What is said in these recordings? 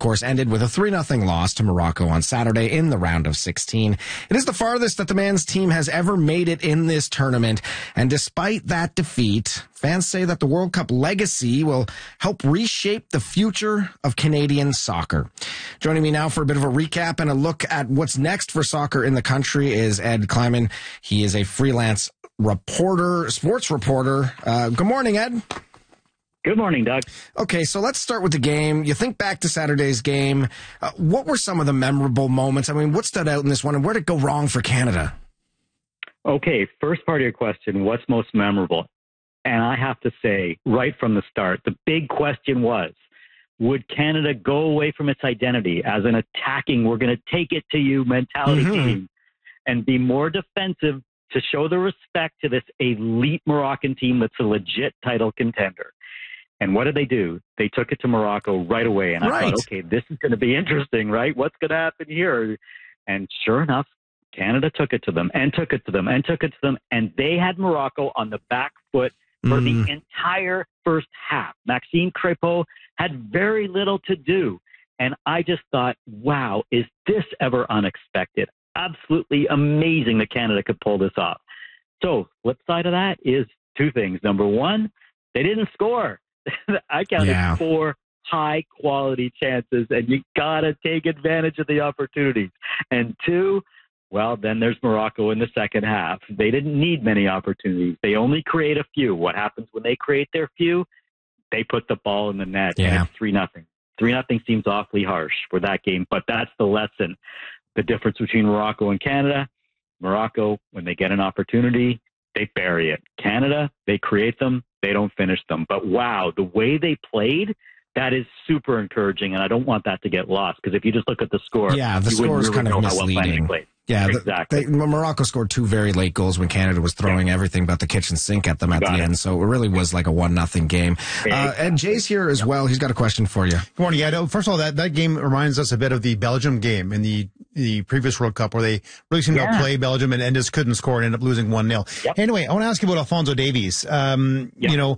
course, ended with a 3-0 loss to Morocco on Saturday in the round of 16. It is the farthest that the men's team has ever made it in this tournament. And despite that defeat, fans say that the World Cup legacy will help reshape the future of Canadian soccer. Joining me now for a bit of a recap and a look at what's next for soccer in the country is Ed Kleiman. He is a freelance reporter, sports reporter. Good morning, Ed. Good morning, Doug. Okay, so let's start with the game. You think back to Saturday's game. What were some of the memorable moments? I mean, what stood out in this one, and where did it go wrong for Canada? Okay, first part of your question, what's most memorable? And I have to say, right from the start, the big question was, would Canada go away from its identity as an attacking, we're going to take it to you mentality team and be more defensive to show the respect to this elite Moroccan team that's a legit title contender? And what did they do? They took it to Morocco right away. And I thought, okay, this is going to be interesting, right? What's going to happen here? And sure enough, Canada took it to them and took it to them and took it to them. And they had Morocco on the back foot for the entire first half. Maxime Crépeau had very little to do. And I just thought, wow, is this ever unexpected? Absolutely amazing that Canada could pull this off. So flip side of that is two things. Number one, they didn't score. I counted 4 high-quality chances, and you got to take advantage of the opportunities. And 2, well, then there's Morocco in the second half. They didn't need many opportunities. They only create a few. What happens when they create their few? They put the ball in the net, and it's 3-0. 3-0 seems awfully harsh for that game, but that's the lesson. The difference between Morocco and Canada, Morocco, when they get an opportunity, they bury it. Canada, they create them, they don't finish them. But wow, the way they played, that is super encouraging, and I don't want that to get lost, because if you just look at the score, the score is kind of misleading. Yeah, exactly. Morocco scored 2 very late goals when Canada was throwing everything but the kitchen sink at them at the end. So it really was like a 1-0 game. And Jay's here as well. He's got a question for you. Good morning. Yeah, first of all, that game reminds us a bit of the Belgium game in the previous World Cup, where they really seemed to play Belgium and just couldn't score and ended up losing 1-0. Anyway, I want to ask you about Alphonso Davies. You know,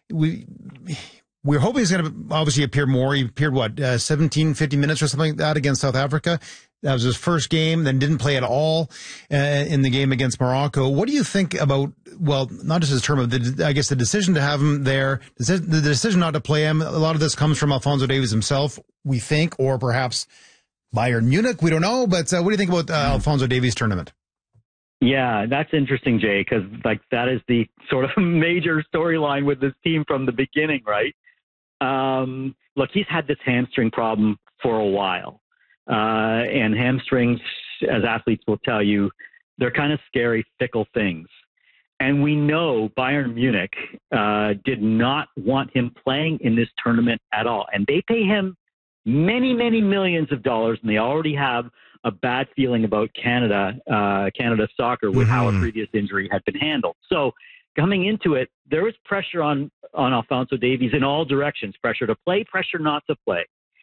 we're hoping he's going to obviously appear more. He appeared, 17, 50 minutes or something like that against South Africa. That was his first game, then didn't play at all in the game against Morocco. What do you think about, well, not just his term, but I guess the decision to have him there, the decision not to play him, a lot of this comes from Alphonso Davies himself, we think, or perhaps Bayern Munich, we don't know. But what do you think about Alphonso Davies' tournament? Yeah, that's interesting, Jay, because that is the sort of major storyline with this team from the beginning, right? Look, he's had this hamstring problem for a while. And hamstrings, as athletes will tell you, they're kind of scary, fickle things. And we know Bayern Munich did not want him playing in this tournament at all. And they pay him many, many millions of dollars, and they already have a bad feeling about Canada soccer with how a previous injury had been handled. So coming into it, there was pressure on Alphonso Davies in all directions, pressure to play, pressure not to play.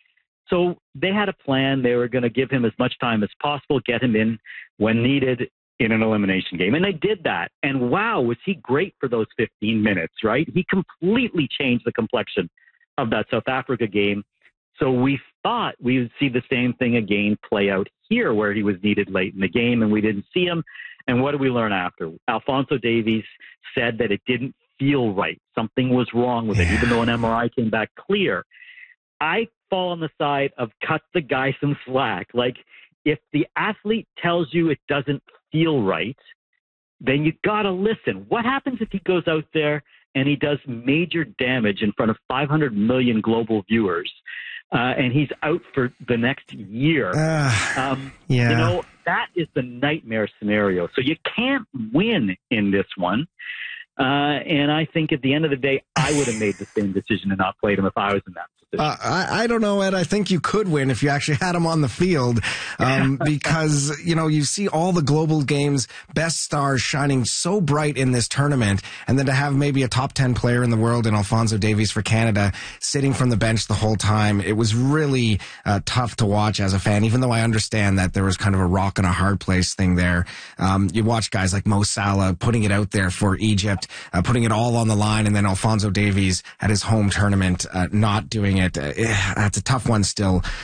So they had a plan. They were going to give him as much time as possible, get him in when needed in an elimination game. And they did that. And wow, was he great for those 15 minutes, right? He completely changed the complexion of that South Africa game. So we thought we would see the same thing again play out here, where he was needed late in the game and we didn't see him. And what did we learn after? Alphonso Davies said that it didn't feel right. Something was wrong with it, even though an MRI came back clear. I fall on the side of cut the guy some slack. Like, if the athlete tells you it doesn't feel right, then you got to listen. What happens if he goes out there and he does major damage in front of 500 million global viewers, and he's out for the next year? You know, that is the nightmare scenario. So you can't win in this one. And I think at the end of the day, I would have made the same decision and not played him if I was in that position. I don't know, Ed. I think you could win if you actually had him on the field, because, you know, you see all the global games, best stars shining so bright in this tournament, and then to have maybe a top 10 player in the world in Alphonso Davies for Canada sitting from the bench the whole time, it was really tough to watch as a fan, even though I understand that there was kind of a rock and a hard place thing there. You watch guys like Mo Salah putting it out there for Egypt, putting it all on the line, and then Alphonso Davies at his home tournament not doing it. That's a tough one still